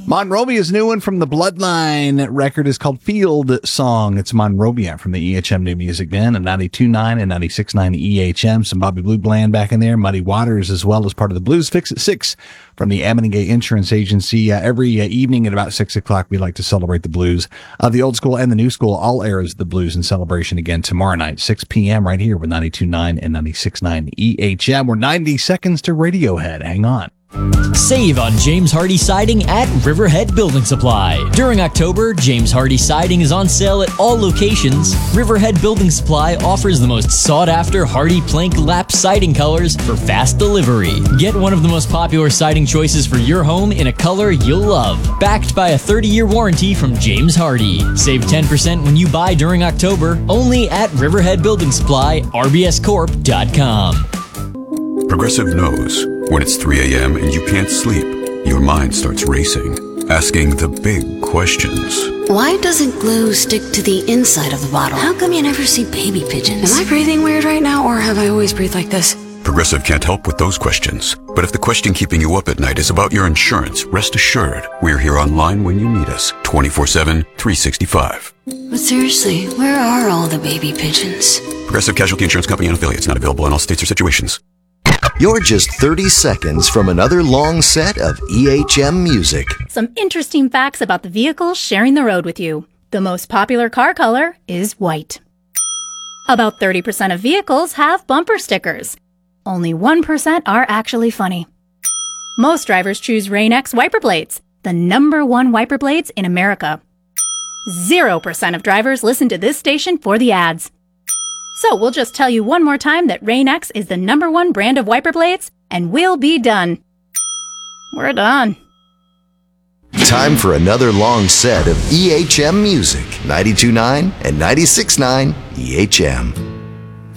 Monrovia's new one from the Bloodline. That record is called Field Song. It's Monrovia from the EHM New Music Band and 92.9 and 96.9 EHM. Some Bobby Blue Bland back in there. Muddy Waters as well as part of the Blues Fix at 6 from the Ammonigay Insurance Agency. Every evening at about 6 o'clock, we like to celebrate the blues of the old school and the new school, all eras of the blues in celebration again tomorrow night, 6 p.m. right here with 92.9 and 96.9 EHM. We're 90 seconds to Radiohead. Hang on. Save on James Hardy Siding at Riverhead Building Supply. During October, James Hardy Siding is on sale at all locations. Riverhead Building Supply offers the most sought-after Hardy Plank Lap siding colors for fast delivery. Get one of the most popular siding choices for your home in a color you'll love. Backed by a 30-year warranty from James Hardy. Save 10% when you buy during October, only at Riverhead Building Supply, rbscorp.com. Progressive knows when it's 3 a.m. and you can't sleep, your mind starts racing, asking the big questions. Why doesn't glue stick to the inside of the bottle? How come you never see baby pigeons? Am I breathing weird right now, or have I always breathed like this? Progressive can't help with those questions. But if the question keeping you up at night is about your insurance, rest assured, we're here online when you need us, 24/7, 365. But seriously, where are all the baby pigeons? Progressive Casualty Insurance Company and affiliates, not available in all states or situations. You're just 30 seconds from another long set of EHM music. Some interesting facts about the vehicles sharing the road with you. The most popular car color is white. About 30% of vehicles have bumper stickers. Only 1% are actually funny. Most drivers choose Rain-X wiper blades, the #1 wiper blades in America. 0% of drivers listen to this station for the ads. So we'll just tell you one more time that Rain-X is the #1 brand of wiper blades, and we'll be done. We're done. Time for another long set of EHM music. 92.9 and 96.9 EHM.